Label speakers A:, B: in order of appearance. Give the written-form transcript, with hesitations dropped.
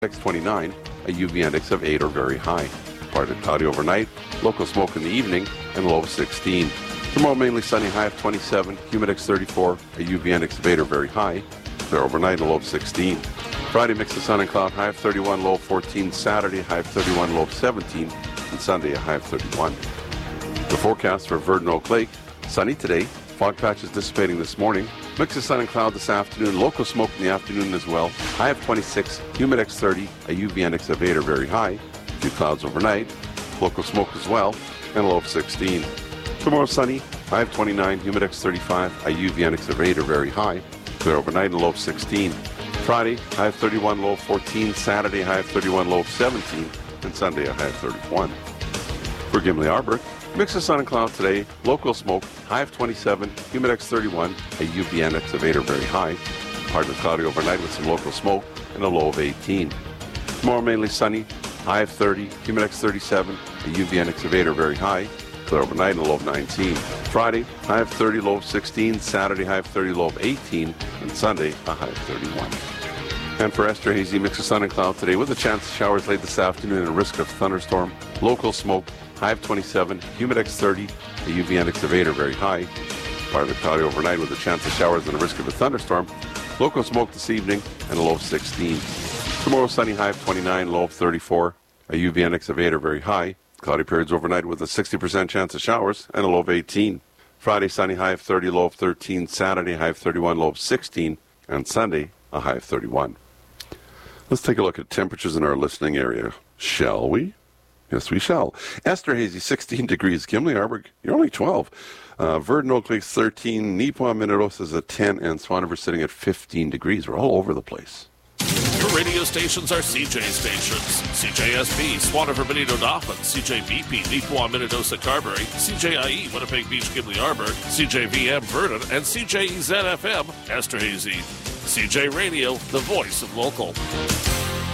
A: index 29, a UV index of 8 or very high. Partly cloudy overnight, local smoke in the evening, and low of 16. Tomorrow mainly sunny, high of 27, humidex 34, a UV index of 8 or very high. Clear overnight, and a low of 16. Friday, mix of sun and cloud, high of 31, low of 14. Saturday, high of 31, low of 17. And Sunday, a high of 31. The forecast for Verdun Oak Lake, sunny today, fog patches dissipating this morning, mix of sun and cloud this afternoon, local smoke in the afternoon as well, high of 26, humidex 30, a UV index of 8 or very high, few clouds overnight, local smoke as well, and a low of 16. Tomorrow sunny, high of 29, humidex 35, a UV index of 8 or very high, clear overnight and a low of 16. Friday, high of 31, low of 14, Saturday, high of 31, low of 17, and Sunday, a high of 31. For Gimli Arbor, mix of sun and cloud today, local smoke, high of 27, humidex 31, a UV index of 8 or very high, partly cloudy overnight with some local smoke, and a low of 18. Tomorrow mainly sunny, high of 30, humidex 37, a UV index of 8 or very high, clear overnight and a low of 19. Friday, high of 30, low of 16, Saturday, high of 30, low of 18, and Sunday, a high of 31. And for Esterhazy, mix of sun and cloud today with a chance of showers late this afternoon and a risk of thunderstorm, local smoke, high of 27, humidex 30, a UV index of 8 or very high, partly cloudy overnight with a chance of showers and a risk of a thunderstorm, local smoke this evening, and a low of 16. Tomorrow sunny, high of 29, low of 34, a UV index of 8 or very high, cloudy periods overnight with a 60% chance of showers, and a low of 18. Friday sunny, high of 30, low of 13, Saturday high of 31, low of 16, and Sunday a high of 31. Let's take a look at temperatures in our listening area, shall we? Yes, we shall. Esterhazy, 16 degrees. Gimli Arbor, you're only 12. Verdun Oak Lake, 13. Neepawa-Minnedosa is at 10. And Swan River sitting at 15 degrees. We're all over the place.
B: Your radio stations are CJ stations. CJSB, Swan River, Benito, Dauphin. CJVP, Neepawa-Minnedosa, Carberry. CJIE, Winnipeg Beach, Gimli Arbor. CJVM, Verdun. And CJEZ-FM, Esterhazy. CJ Radio, the voice of local.